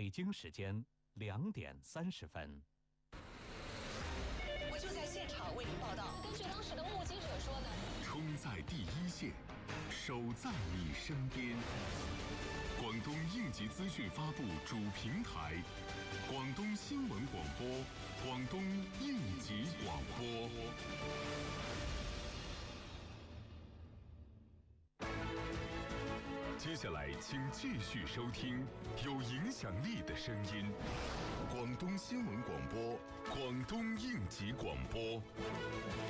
北京时间2点30分。 我就在现场为您报道。 根据当时的目击者说的， 冲在第一线，守在你身边。广东应急资讯发布主平台，广东新闻广播，广东应急广播。接下来，请继续收听有影响力的声音——广东新闻广播，广东应急广播。